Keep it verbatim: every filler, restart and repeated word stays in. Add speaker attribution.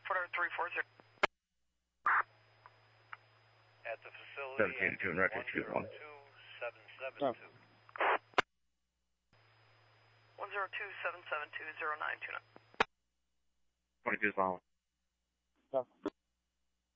Speaker 1: three four zero.
Speaker 2: At the facility,
Speaker 3: seven two and record two one.
Speaker 2: seven seven two.
Speaker 1: one zero two seven seven two zero nine two nine.
Speaker 3: twenty-two is following.
Speaker 4: No.